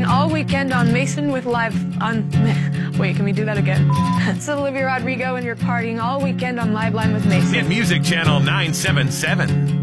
partying all weekend on Mason with Live on... Wait, can we do that again? It's Olivia Rodrigo, and you're partying all weekend on Live Line with Mason. And Music Channel 977.